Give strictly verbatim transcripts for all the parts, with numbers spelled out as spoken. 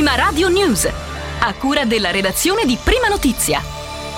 Prima Radio News, a cura della redazione di Prima Notizia.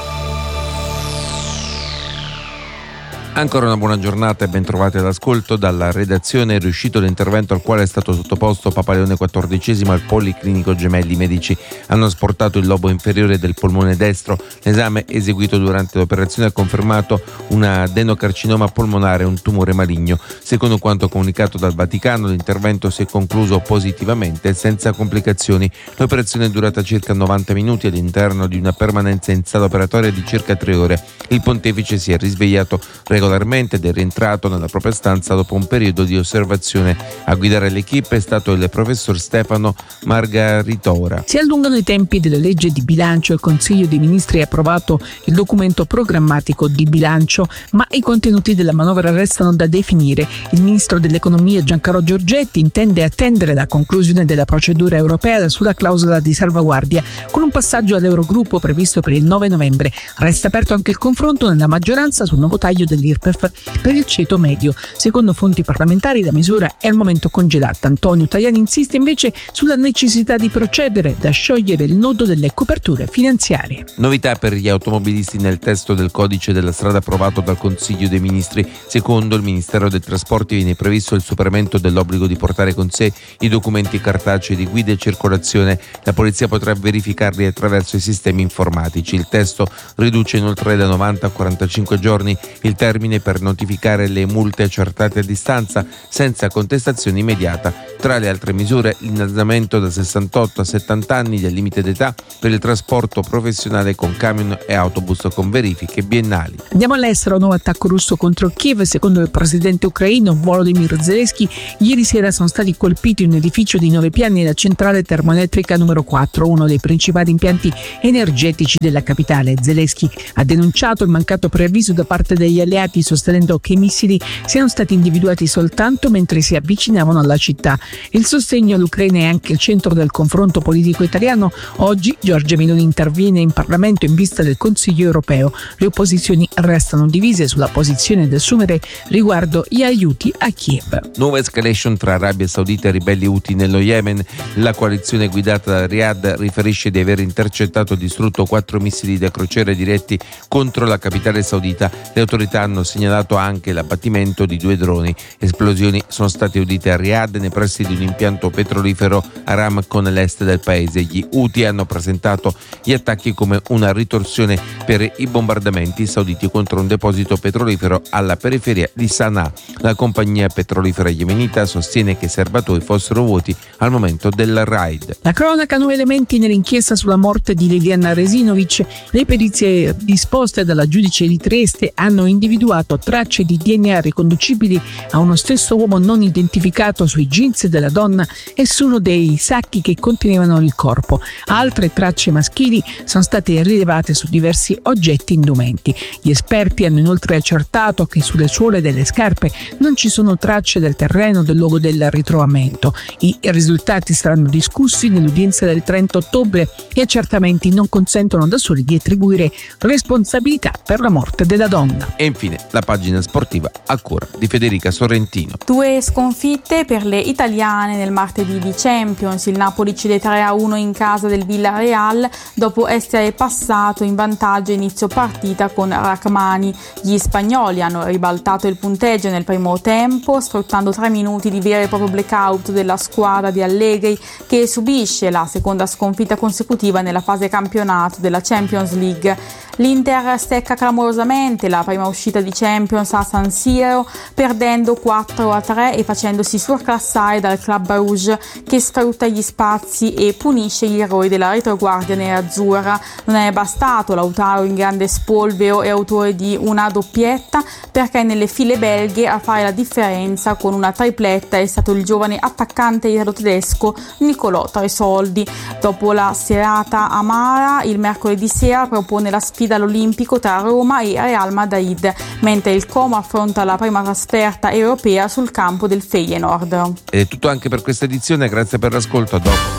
Ancora una buona giornata e ben trovati all'ascolto. Dalla redazione è riuscito l'intervento al quale è stato sottoposto Papa Leone quattordicesimo al Policlinico Gemelli. I medici hanno asportato il lobo inferiore del polmone destro. L'esame eseguito durante l'operazione ha confermato un adenocarcinoma polmonare, un tumore maligno. Secondo quanto comunicato dal Vaticano, l'intervento si è concluso positivamente e senza complicazioni. L'operazione è durata circa novanta minuti all'interno di una permanenza in sala operatoria di circa tre ore. Il pontefice si è risvegliato regolarmente ed è rientrato nella propria stanza dopo un periodo di osservazione. A guidare l'equipe è stato il professor Stefano Margaritora. Si allungano i tempi delle leggi di bilancio. Il Consiglio dei Ministri ha approvato il documento programmatico di bilancio, ma i contenuti della manovra restano da definire. Il ministro dell'Economia Giancarlo Giorgetti intende attendere la conclusione della procedura europea sulla clausola di salvaguardia, con un passaggio all'Eurogruppo previsto per il nove novembre. Resta aperto anche il confronto nella maggioranza sul nuovo taglio dell'I R P E F per il ceto medio. Secondo fonti parlamentari la misura è al momento congelata. Antonio Tajani insiste invece sulla necessità di procedere da sciogliere il nodo delle coperture finanziarie. Novità per gli automobilisti nel testo del codice della strada approvato dal Consiglio dei Ministri. Secondo il Ministero dei Trasporti viene previsto il superamento dell'obbligo di portare con sé i documenti cartacei di guida e circolazione. La polizia potrà verificarli attraverso i sistemi informatici. Il testo riduce inoltre da novanta a quarantacinque giorni il termine per notificare le multe accertate a distanza senza contestazione immediata. Tra le altre misure, l'innalzamento da sessantotto a settanta anni del limite d'età per il trasporto professionale con camion e autobus con verifiche biennali. Andiamo all'estero. Un nuovo attacco russo contro Kiev. Secondo il presidente ucraino Volodymyr Zelensky, ieri sera sono stati colpiti un edificio di nove piani e la centrale termoelettrica numero quattro, uno dei principali impianti energetici della capitale. Zelensky ha denunciato il mancato preavviso da parte degli alleati, sostenendo che i missili siano stati individuati soltanto mentre si avvicinavano alla città. Il sostegno all'Ucraina è anche il centro del confronto politico italiano. Oggi Giorgia Meloni interviene in Parlamento in vista del Consiglio europeo. Le opposizioni restano divise sulla posizione da assumere riguardo gli aiuti a Kiev. Nuova escalation tra Arabia Saudita e ribelli Houthi nello Yemen. La coalizione guidata da Riyadh riferisce di aver intercettato e distrutto quattro missili da crociera diretti contro la capitale saudita. Le autorità hanno segnalato anche l'abbattimento di due droni. Esplosioni sono state udite a Riyadh nei pressi di un impianto petrolifero Aramco nell'est del paese. Gli Houthi hanno presentato gli attacchi come una ritorsione per i bombardamenti sauditi contro un deposito petrolifero alla periferia di Sana'a. La compagnia petrolifera yemenita sostiene che i serbatoi fossero vuoti al momento del raid. La cronaca, nuovi elementi nell'inchiesta sulla morte di Liliana Resinovic. Le perizie disposte dalla giudice di Trieste hanno individuato tracce di D N A riconducibili a uno stesso uomo non identificato sui jeans della donna e su uno dei sacchi che contenevano il corpo. Altre tracce maschili sono state rilevate su diversi oggetti indumenti. Gli esperti hanno inoltre accertato che sulle suole delle scarpe non ci sono tracce del terreno del luogo del ritrovamento. I risultati saranno discussi nell'udienza del trenta ottobre. Gli accertamenti non consentono da soli di attribuire responsabilità per la morte della donna. E infine la pagina sportiva a cura di Federica Sorrentino. Due sconfitte per le italiane nel martedì di Champions. Il Napoli cede tre a uno in casa del Villarreal dopo essere passato in vantaggio a inizio partita con Rachmani. Gli spagnoli hanno ribaltato il punteggio nel primo tempo, sfruttando tre minuti di vero e proprio blackout della squadra di Allegri, che subisce la seconda sconfitta consecutiva nella fase campionato della Champions League. L'Inter stecca clamorosamente la prima uscita di Champions a San Siro, perdendo quattro a tre e facendosi surclassare dal Club Rouge, che sfrutta gli spazi e punisce gli errori della retroguardia nerazzurra. Non è bastato Lautaro in grande spolvero e autore di una doppietta, perché nelle file belghe a fare la differenza con una tripletta è stato il giovane attaccante italo-tedesco Nicolò Tresoldi. Dopo la serata amara, il mercoledì sera propone la sfida all'Olimpico tra Roma e Real Madrid, mentre il Como affronta la prima trasferta europea sul campo del Feyenoord. Ed è tutto anche per questa edizione, grazie per l'ascolto, a dopo.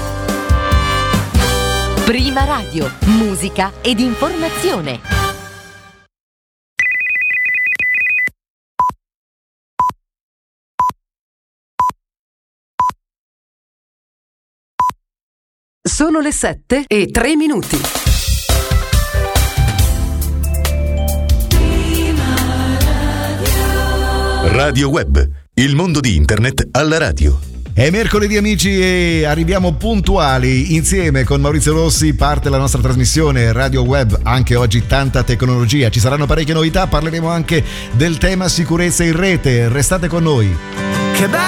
Prima Radio, musica ed informazione. Sono le sette e tre minuti. Radio Web, il mondo di internet alla radio. È mercoledì amici e arriviamo puntuali insieme con Maurizio Rossi, parte la nostra trasmissione Radio Web, anche oggi tanta tecnologia, ci saranno parecchie novità, parleremo anche del tema sicurezza in rete, restate con noi. Che bello